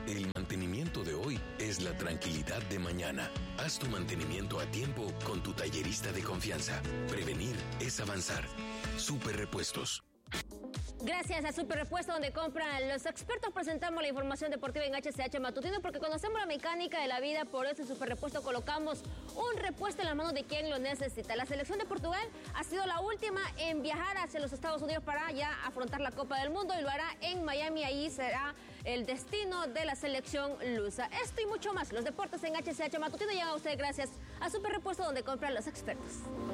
El mantenimiento de hoy es la tranquilidad de mañana. Haz tu mantenimiento a tiempo con tu tallerista de confianza. Prevenir es avanzar. Super Repuestos. Gracias a Super Repuesto, donde compran los expertos, presentamos la información deportiva en HCH Matutino, porque conocemos la mecánica de la vida. Por eso en Super Repuesto colocamos un repuesto en las manos de quien lo necesita. La selección de Portugal ha sido la última en viajar hacia los Estados Unidos para ya afrontar la Copa del Mundo, y lo hará en Miami. Ahí será el destino de la selección lusa. Esto y mucho más, los deportes en HCH Matutino, llegan a usted gracias a Super Repuesto, donde compran los expertos.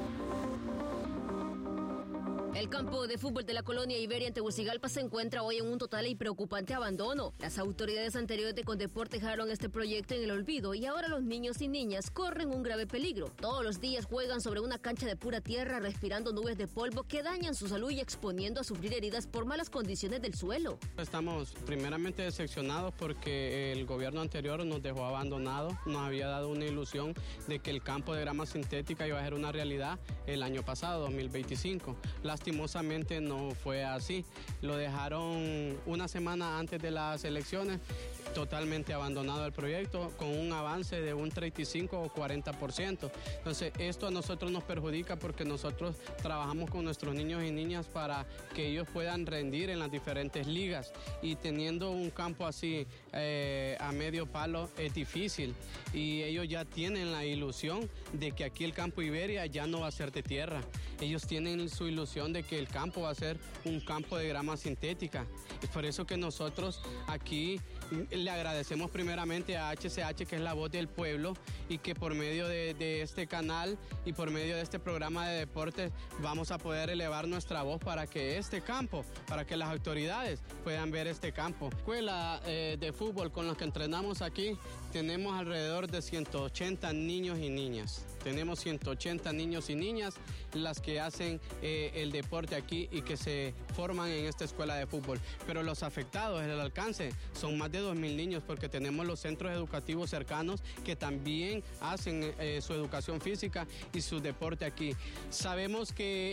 El campo de fútbol de la colonia Iberia en Tegucigalpa se encuentra hoy en un total y preocupante abandono. Las autoridades anteriores de Condeport dejaron este proyecto en el olvido, y ahora los niños y niñas corren un grave peligro. Todos los días juegan sobre una cancha de pura tierra, respirando nubes de polvo que dañan su salud y exponiendo a sufrir heridas por malas condiciones del suelo. Estamos primeramente decepcionados porque el gobierno anterior nos dejó abandonados. Nos había dado una ilusión de que el campo de grama sintética iba a ser una realidad el año pasado, 2025. Lastimosamente no fue así. Lo dejaron una semana antes de las elecciones, totalmente abandonado el proyecto, con un avance de un 35 o 40%. Entonces, esto a nosotros nos perjudica porque nosotros trabajamos con nuestros niños y niñas para que ellos puedan rendir en las diferentes ligas, y teniendo un campo así a medio palo es difícil, y ellos ya tienen la ilusión de que aquí el campo Iberia ya no va a ser de tierra. Ellos tienen su ilusión de que el campo va a ser un campo de grama sintética. Es por eso que nosotros aquí le agradecemos primeramente a HCH, que es la voz del pueblo, y que por medio de este canal y por medio de este programa de deportes vamos a poder elevar nuestra voz para que este campo, para que las autoridades puedan ver este campo. Escuela de fútbol con los que entrenamos aquí, tenemos alrededor de 180 niños y niñas. Tenemos 180 niños y niñas las que hacen el deporte aquí y que se forman en esta escuela de fútbol. Pero los afectados, el alcance, son más de 2.000 niños, porque tenemos los centros educativos cercanos que también hacen su educación física y su deporte aquí. Sabemos que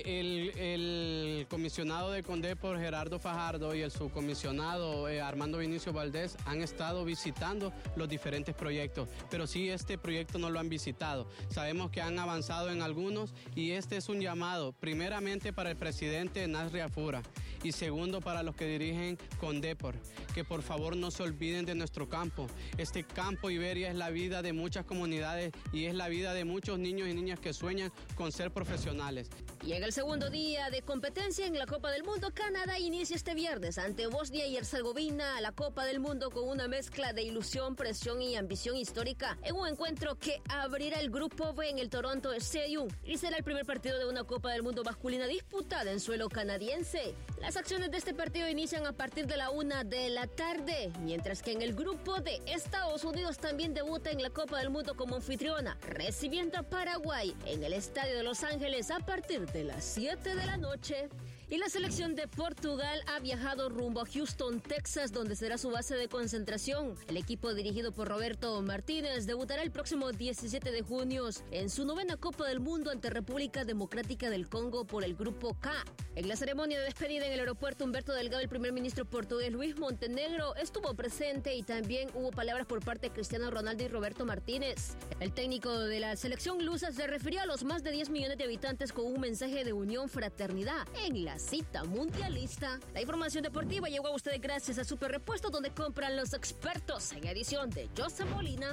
el comisionado de Condeport, Gerardo Fajardo, y el subcomisionado Armando Vinicio Valdés han estado visitando los diferentes proyectos, pero sí, este proyecto no lo han visitado. Sabemos que han avanzado en algunos, y este es un llamado primeramente para el presidente Nasri Afura, y segundo para los que dirigen Condeport, que por favor no se olviden de nuestro campo. Este campo Iberia es la vida de muchas comunidades y es la vida de muchos niños y niñas que sueñan con ser profesionales. Y en el segundo día de competencia en la Copa del Mundo, Canadá inicia este viernes ante Bosnia y Herzegovina la Copa del Mundo con una mezcla de ilusión, presión y ambición histórica, en un encuentro que abrirá el grupo B en el Toronto Stadium, y será el primer partido de una Copa del Mundo masculina disputada en suelo canadiense. Las acciones de este partido inician a partir de la 1 de la tarde, mientras que en el grupo D, Estados Unidos también debuta en la Copa del Mundo como anfitriona, recibiendo a Paraguay en el Estadio de Los Ángeles a partir de las 7 de la noche. Y la selección de Portugal ha viajado rumbo a Houston, Texas, donde será su base de concentración. El equipo dirigido por Roberto Martínez debutará el próximo 17 de junio en su 9ª Copa del Mundo ante República Democrática del Congo por el Grupo K. En la ceremonia de despedida en el aeropuerto Humberto Delgado, el primer ministro portugués Luis Montenegro estuvo presente, y también hubo palabras por parte de Cristiano Ronaldo y Roberto Martínez. El técnico de la selección lusa se refirió a los más de 10 millones de habitantes con un mensaje de unión, fraternidad en la cita mundialista. La información deportiva llegó a ustedes gracias a Super Repuesto, donde compran los expertos, en edición de José Molina.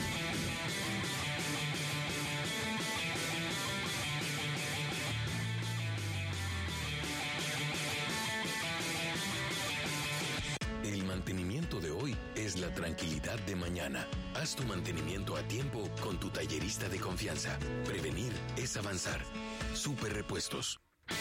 El mantenimiento de hoy es la tranquilidad de mañana. Haz tu mantenimiento a tiempo con tu tallerista de confianza. Prevenir es avanzar. Super Repuestos.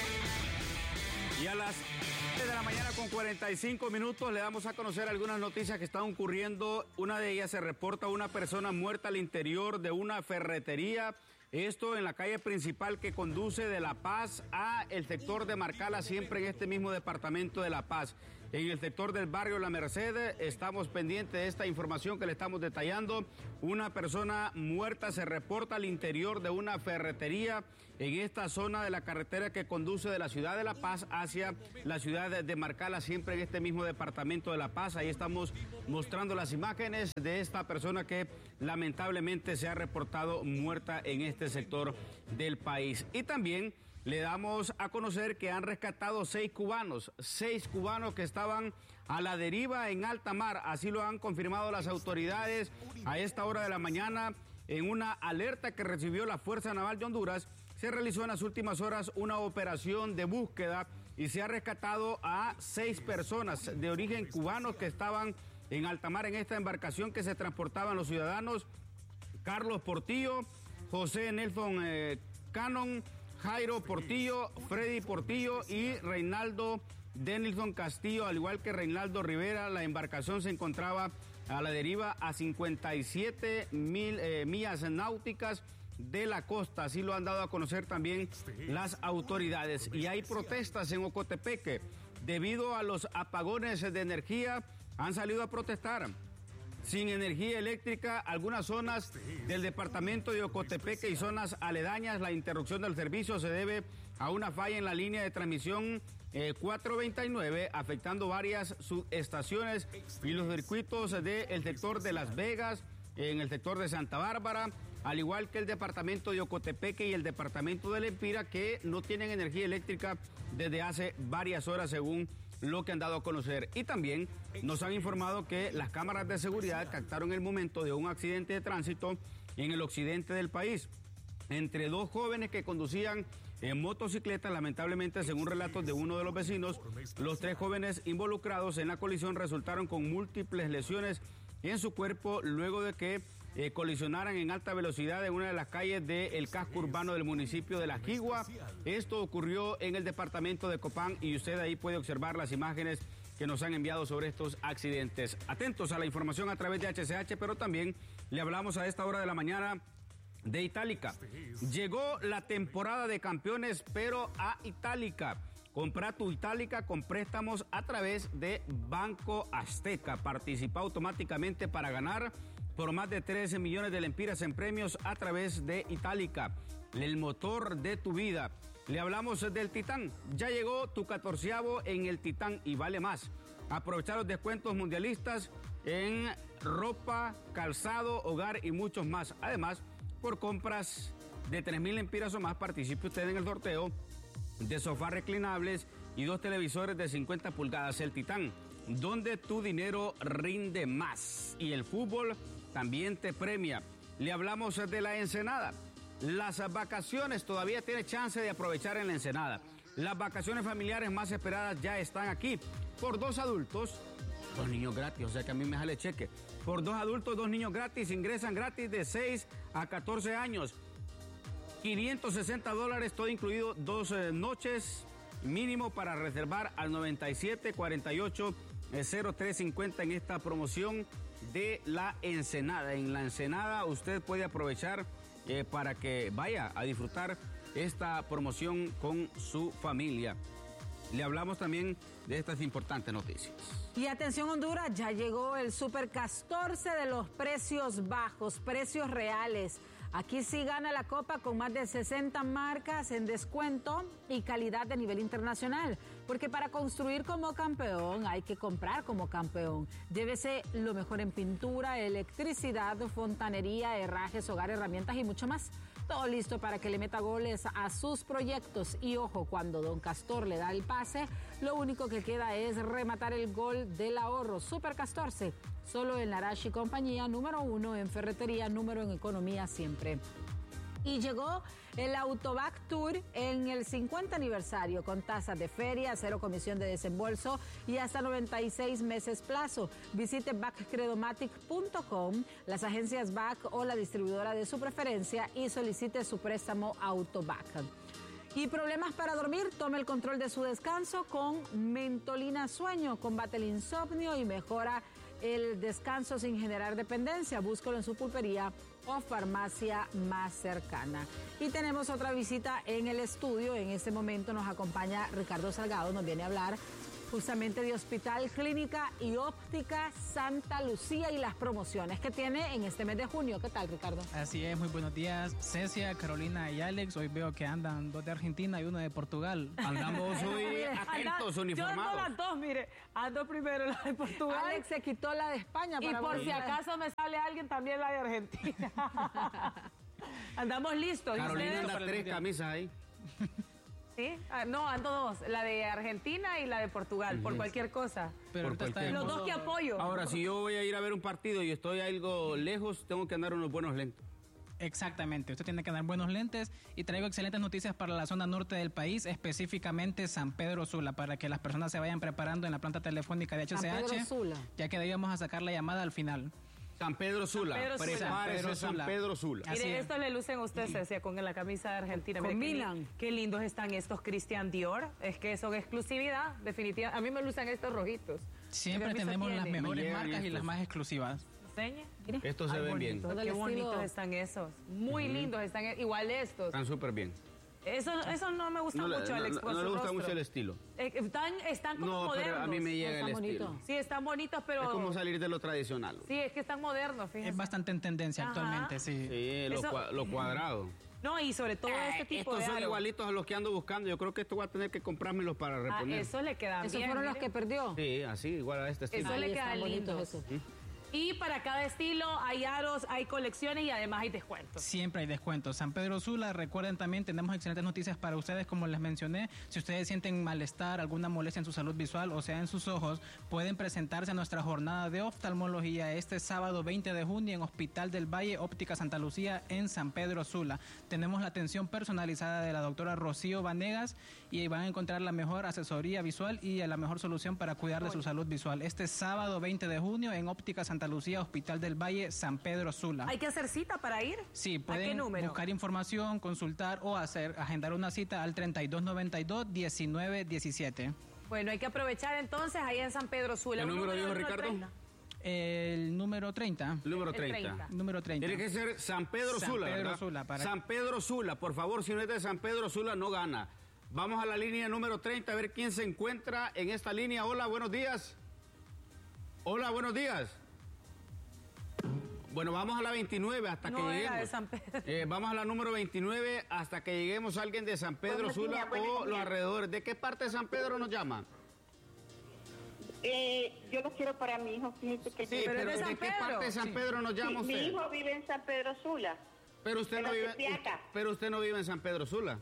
Y a las 7 de la mañana con 45 minutos le damos a conocer algunas noticias que están ocurriendo. Una de ellas: se reporta una persona muerta al interior de una ferretería. Esto en la calle principal que conduce de La Paz a el sector de Marcala, siempre en este mismo departamento de La Paz. en el sector del barrio La Merced. Estamos pendientes de esta información que le estamos detallando. Una persona muerta se reporta al interior de una ferretería en esta zona de la carretera que conduce de la ciudad de La Paz hacia la ciudad de Marcala, siempre en este mismo departamento de La Paz. Ahí estamos mostrando las imágenes de esta persona que lamentablemente se ha reportado muerta en este sector del país. Y también le damos a conocer que han rescatado 6 cubanos que estaban a la deriva en alta mar. Así lo han confirmado las autoridades a esta hora de la mañana. En una alerta que recibió la Fuerza Naval de Honduras, se realizó en las últimas horas una operación de búsqueda y se ha rescatado a 6 personas de origen cubano que estaban en alta mar en esta embarcación que se transportaban los ciudadanos Carlos Portillo, José Nelson Cannon, Jairo Portillo, Freddy Portillo y Reinaldo Denilson Castillo, al igual que Reinaldo Rivera. La embarcación se encontraba a la deriva a 57 millas náuticas de la costa. Así lo han dado a conocer también las autoridades. Y hay protestas en Ocotepeque. Debido a los apagones de energía, han salido a protestar. Sin energía eléctrica, algunas zonas del departamento de Ocotepeque y zonas aledañas, la interrupción del servicio se debe a una falla en la línea de transmisión 429, afectando varias subestaciones y los circuitos del sector de Las Vegas, en el sector de Santa Bárbara, al igual que el departamento de Ocotepeque y el departamento de Lempira, que no tienen energía eléctrica desde hace varias horas, según lo que han dado a conocer. Y también nos han informado que las cámaras de seguridad captaron el momento de un accidente de tránsito en el occidente del país entre 2 jóvenes que conducían en motocicleta. Lamentablemente, según relatos de uno de los vecinos, los 3 jóvenes involucrados en la colisión resultaron con múltiples lesiones en su cuerpo luego de que colisionaran en alta velocidad en una de las calles del casco urbano del municipio de La Quigua. Esto ocurrió en el departamento de Copán y usted ahí puede observar las imágenes que nos han enviado sobre estos accidentes. Atentos a la información a través de HCH, pero también le hablamos a esta hora de la mañana de Itálica. Llegó la temporada de campeones, pero a Itálica. Compra tu Itálica con préstamos a través de Banco Azteca. Participa automáticamente para ganar por más de 13 millones de lempiras en premios a través de Itálica, el motor de tu vida. Le hablamos del Titán. Ya llegó tu 14avo en el Titán y vale más. Aprovechar los descuentos mundialistas en ropa, calzado, hogar y muchos más. Además, por compras de 3,000 lempiras o más, participe usted en el sorteo de sofás reclinables y 2 televisores de 50 pulgadas. El Titán, donde tu dinero rinde más. Y el fútbol también te premia. Le hablamos de la Ensenada. Las vacaciones todavía tiene chance de aprovechar en la Ensenada. Las vacaciones familiares más esperadas ya están aquí. Por 2 adultos, 2 niños gratis, o sea que a mí me sale cheque. Por 2 adultos, 2 niños gratis, ingresan gratis de 6 a 14 años. $560, todo incluido, 2 noches mínimo para reservar al 9748-0350 en esta promoción de la Ensenada. En la Ensenada usted puede aprovechar para que vaya a disfrutar esta promoción con su familia. Le hablamos también de estas importantes noticias. Y atención Honduras, ya llegó el Super Castorce de los precios bajos, precios reales. Aquí sí gana la copa con más de 60 marcas en descuento y calidad de nivel internacional. Porque para construir como campeón hay que comprar como campeón. Llévese lo mejor en pintura, electricidad, fontanería, herrajes, hogar, herramientas y mucho más. Todo listo para que le meta goles a sus proyectos. Y ojo, cuando Don Castor le da el pase, lo único que queda es rematar el gol del ahorro. Super Castorce, solo en Larache y compañía, número 1 en ferretería, número en economía siempre. Y llegó el Autobac Tour en el 50 aniversario con tasas de feria, 0 comisión de desembolso y hasta 96 meses plazo. Visite backcredomatic.com, las agencias BAC o la distribuidora de su preferencia y solicite su préstamo Autobac. ¿Y problemas para dormir? Tome el control de su descanso con Mentolina Sueño. Combate el insomnio y mejora el descanso sin generar dependencia. Búscalo en su pulpería o farmacia más cercana. Y tenemos otra visita en el estudio. En este momento nos acompaña Ricardo Salgado, nos viene a hablar justamente de Hospital Clínica y Óptica Santa Lucía y las promociones que tiene en este mes de junio. ¿Qué tal, Ricardo? Así es, muy buenos días, Cecia, Carolina y Alex. Hoy veo que andan 2 de Argentina y 1 de Portugal. Andamos hoy atentos, uniformados. Yo ando las 2, mire, ando primero la de Portugal. Alex se quitó la de España. Y por si acaso me sale alguien, también la de Argentina. Andamos listos. Carolina anda 3 camisas ahí. ¿Sí? No, ando 2, la de Argentina y la de Portugal, por cualquier cosa. Pero Por cualquier Los dos que apoyo. Ahora, si yo voy a ir a ver un partido y estoy algo lejos, tengo que andar unos buenos lentes. Exactamente, usted tiene que dar buenos lentes y traigo excelentes noticias para la zona norte del país, específicamente San Pedro Sula, para que las personas se vayan preparando en la planta telefónica de HCH, San Pedro Sula. ya que de ahí vamos a sacar la llamada al final. San Pedro Sula, prepárese San Pedro Sula. Mire, esto le lucen a usted, Cecia, con la camisa de Argentina. Mire, Combinan. qué lindos están estos Christian Dior. Es que son exclusividad, definitiva. A mí me lucen estos rojitos. Siempre ¿Qué camisa tenemos las tiene? mejores Me llegan marcas y estos. las más exclusivas. Enseñe. Estos se ven bien. Todo el Qué bonitos estilo. están esos. Muy lindos están. Igual estos. Están súper bien. Eso no me gusta mucho, Alex. por no su le gusta rostro. mucho el estilo. Están como No, modernos. pero a mí me llega el Está estilo. bonito. Sí, están bonitos, pero... Es como salir de lo tradicional. Sí, es que están modernos, fíjense. Es bastante en tendencia Ajá. actualmente, sí. Sí, lo cuadrado. No, y sobre todo este tipo Estos de son aro. igualitos a los que ando buscando. Yo creo que esto voy a tener que comprármelos para Ah, reponer. eso le quedan ¿Esos bien. fueron los mire. que perdió? Sí, así, igual a este estilo. Eso le Ahí quedan están bonitos lindos. esos. Y para cada estilo hay aros, hay colecciones y además hay descuentos. Siempre hay descuentos. San Pedro Sula, recuerden también, tenemos excelentes noticias para ustedes, como les mencioné. Si ustedes sienten malestar, alguna molestia en su salud visual o sea en sus ojos, pueden presentarse a nuestra jornada de oftalmología este sábado 20 de junio en Hospital del Valle, Óptica Santa Lucía, en San Pedro Sula. Tenemos la atención personalizada de la doctora Rocío Vanegas y van a encontrar la mejor asesoría visual y la mejor solución para cuidar de su salud visual. Este sábado 20 de junio en Óptica Santa Lucía, Hospital del Valle, San Pedro Sula. ¿Hay que hacer cita para ir? Sí, ¿A qué pueden número? buscar información, consultar o agendar una cita al 3292-1917. Bueno, hay que aprovechar entonces ahí en San Pedro Sula. ¿El Un número dijo del Ricardo? 1 al 30. El número 30. Número El 30. 30. Número 30. Tiene que ser San Pedro San Sula, Pedro ¿verdad? Sula, para- San Pedro Sula, por favor, si no es de San Pedro Sula, no gana. Vamos a la línea número 30 a ver quién se encuentra en esta línea. Hola, buenos días. Hola, buenos días. Bueno, vamos a la 29 hasta No que era lleguemos. de San Pedro. Vamos a la número 29 hasta que lleguemos a alguien de San Pedro Buenos Sula días, buenos o los días. alrededores. ¿De qué parte de San Pedro nos llaman? Yo lo quiero para mi hijo, fíjese que Sí, Pero pero es de ¿de San qué Pedro. parte de San Pedro nos llama mi usted? hijo vive en San Pedro Sula. Pero usted no en vive, Tepeaca. pero usted no vive en San Pedro Sula.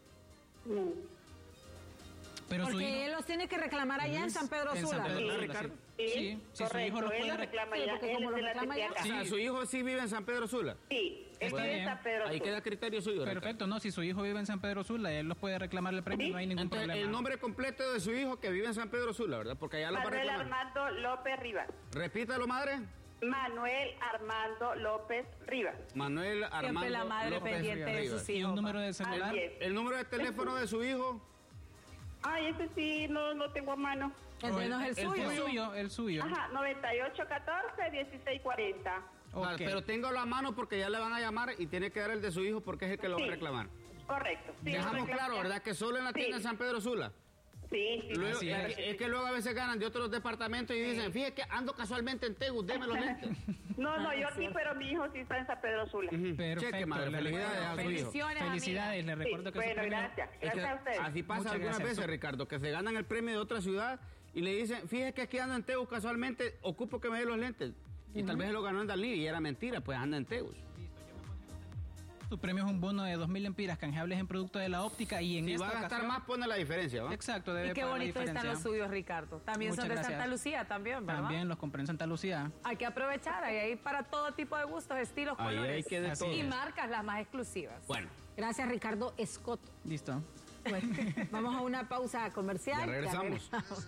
Pero su Porque hijo... él los tiene que reclamar allá en San Pedro En San Sula. Pedro ¿Verdad, Sula, Ricardo? Sí, Sí, si su correcto, hijo lo él puede lo reclama Sí, ya, porque él como es lo de la reclama ya. O Tepeaca. sea, su hijo sí vive en San Pedro Sula. Sí, él Está vive en bien. San Pedro Ahí Sula. queda criterio suyo. Ricardo. Perfecto, no, si su hijo vive en San Pedro Sula, él los puede reclamar el premio, Sí. no hay ningún Entonces, problema. el nombre completo de su hijo que vive en San Pedro Sula, ¿verdad? Porque allá lo va a Manuel reclamar. Armando López Rivas. Repítalo, madre. Manuel Armando López Rivas. Manuel Armando la madre López pendiente de Rivas. sus ¿Y hijos. un número de celular? Así es. El número de teléfono de su hijo. Ay, ese sí no tengo a mano. Entonces el suyo. El suyo. Ajá, 9814-1640. O sea, Ok. pero téngalo a mano porque ya le van a llamar y tiene que dar el de su hijo porque es el que lo va a Sí. reclamar. Correcto. Sí, Dejamos lo claro, reclamo. ¿verdad? Que solo en la Sí. tienda de San Pedro Sula. Sí, sí. Luego, Así claro es. que es sí. que luego a veces ganan de otros departamentos y dicen, fíjate que ando casualmente en Tegus, deme los lentes. No, yo aquí, pero mi hijo sí está en San Pedro Sula. Perfecto. Cheque, madre, le felicidades recuerdo- a su hijo. Bendiciones, amiga. Felicidades, le recuerdo que su Bueno, premio... gracias. Es que Gracias a ustedes. así pasa Muchas algunas gracias. veces, Ricardo, que se ganan el premio de otra ciudad y le dicen, fíjate que aquí anda en Tegus casualmente, ocupo que me dé los lentes. Y tal vez se lo ganó en Dalí y era mentira, pues anda en Tegus. Su premio es un bono de 2.000 lempiras canjeables en producto de la óptica y en Si esta va a gastar ocasión- más, pone la diferencia, ¿va? Exacto, debe Y qué pagar la bonitos están diferencia. los suyos, Ricardo. También Muchas son de gracias. Santa Lucía, también, ¿verdad? También los compré en Santa Lucía. Hay que aprovechar, ahí hay para todo tipo de gustos, estilos, Ahí colores. hay que de Así todo. Y es. marcas las más exclusivas. Bueno, Gracias, Ricardo Scott. Listo. Bueno, vamos a una pausa comercial. ya regresamos.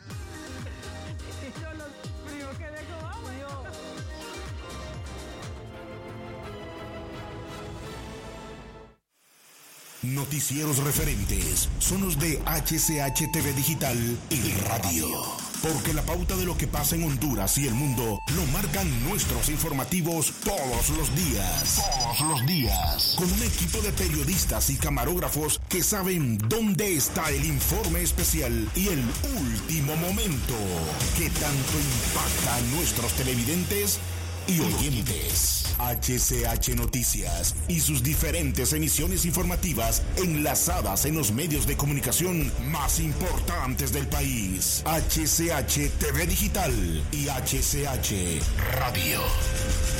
Yo los frío que dejo, vamos. Noticieros referentes son los de HCH TV Digital y Radio. Porque la pauta de lo que pasa en Honduras y el mundo lo marcan nuestros informativos todos los días. Todos los días. Con un equipo de periodistas y camarógrafos que saben dónde está el informe especial y el último momento que tanto impacta a nuestros televidentes y oyentes. HCH Noticias y sus diferentes emisiones informativas enlazadas en los medios de comunicación más importantes del país. HCH TV Digital y HCH Radio.